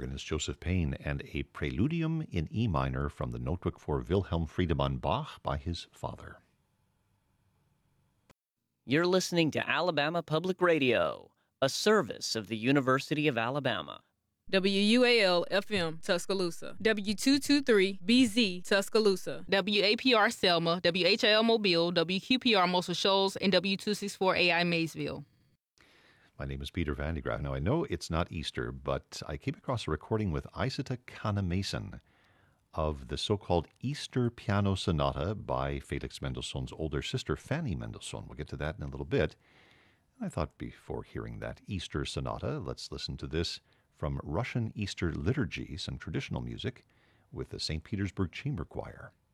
organist Joseph Payne, and a Preludium in E minor from the Notebook for Wilhelm Friedemann Bach by his father. You're listening to Alabama Public Radio, a service of the University of Alabama. WUAL-FM, Tuscaloosa. W223-BZ, Tuscaloosa. WAPR Selma, WHIL Mobile, WQPR Muscle Shoals, and W264AI Maysville. My name is Peter Van de Graaff. Now, I know it's not Easter, but I came across a recording with Isata Kana-Mason of the so-called Easter Piano Sonata by Felix Mendelssohn's older sister, Fanny Mendelssohn. We'll get to that in a little bit. I thought before hearing that Easter Sonata, let's listen to this from Russian Easter Liturgy, some traditional music, with the St. Petersburg Chamber Choir.